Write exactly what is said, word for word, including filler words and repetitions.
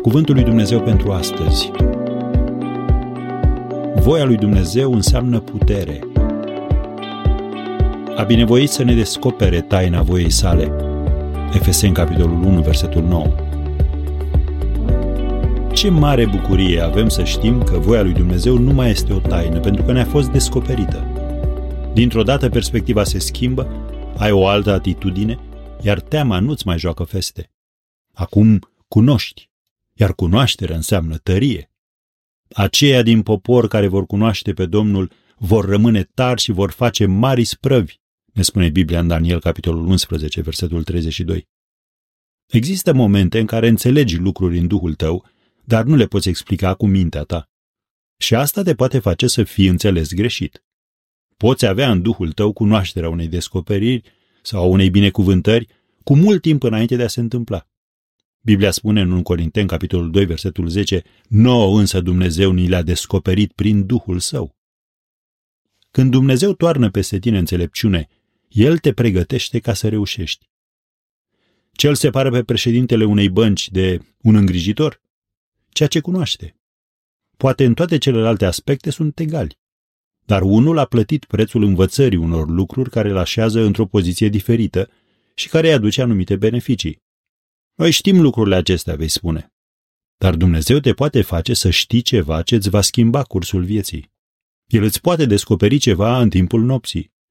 Cuvântul lui Dumnezeu pentru astăzi. Voia lui Dumnezeu înseamnă putere. A binevoit să ne descopere taina voiei sale. Efeseni, capitolul unu, versetul nouă. Ce mare bucurie avem să știm că voia lui Dumnezeu nu mai este o taină, pentru că ne-a fost descoperită. Dintr-o dată perspectiva se schimbă, ai o altă atitudine, iar teama nu-ți mai joacă feste. Acum cunoști, iar cunoașterea înseamnă tărie. Aceia din popor care vor cunoaște pe Domnul vor rămâne tari și vor face mari sprăvi, ne spune Biblia în Daniel, capitolul unsprezece, versetul treizeci și doi. Există momente în care înțelegi lucruri în Duhul tău, dar nu le poți explica cu mintea ta. Și asta te poate face să fii înțeles greșit. Poți avea în Duhul tău cunoașterea unei descoperiri sau a unei binecuvântări cu mult timp înainte de a se întâmpla. Biblia spune în întâi Corinteni, capitolul doi, versetul zece, nouă însă Dumnezeu ni le-a descoperit prin Duhul Său. Când Dumnezeu toarnă peste tine înțelepciune, El te pregătește ca să reușești. Ce îl separă pe președintele unei bănci de un îngrijitor? Ceea ce cunoaște. Poate în toate celelalte aspecte sunt egali, dar unul a plătit prețul învățării unor lucruri care îl așează într-o poziție diferită și care îi aduce anumite beneficii. Noi știm lucrurile acestea, vei spune. Dar Dumnezeu te poate face să știi ceva ce îți va schimba cursul vieții. El îți poate descoperi ceva în timpul nopții.